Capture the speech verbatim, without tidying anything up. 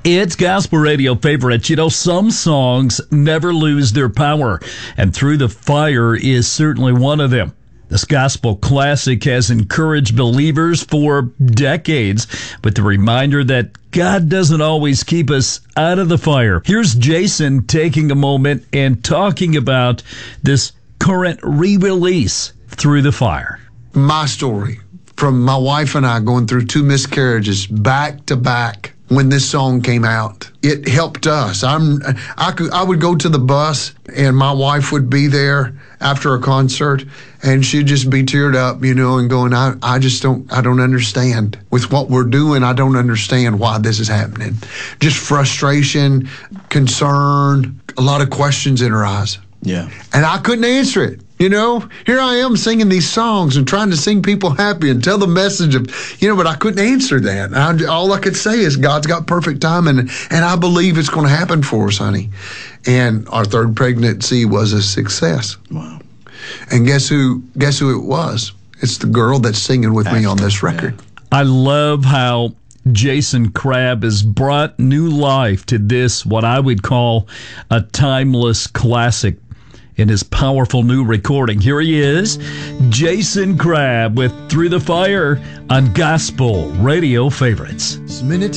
It's gospel radio favorites. You know, some songs never lose their power, and Through the Fire is certainly one of them. This gospel classic has encouraged believers for decades with the reminder that God doesn't always keep us out of the fire. Here's Jason taking a moment and talking about this current re-release, Through the Fire. My story from my wife and I going through two miscarriages back to back. When this song came out, it helped us. I'm, I could, I would go to the bus, and my wife would be there after a concert, and she'd just be teared up, you know, and going, I, I just don't, I don't understand with what we're doing. I don't understand why this is happening. Just frustration, concern, a lot of questions in her eyes. Yeah. And I couldn't answer it. You know, here I am singing these songs and trying to sing people happy and tell the message of, you know, but I couldn't answer that. I, all I could say is God's got perfect time, and, and I believe it's going to happen for us, honey. And our third pregnancy was a success. Wow. And guess who, guess who it was? It's the girl that's singing with me on this record. Yeah. I love how Jason Crabb has brought new life to this, what I would call a timeless classic, in his powerful new recording. Here he is, Jason Crabb with Through the Fire on Gospel Radio Favorites.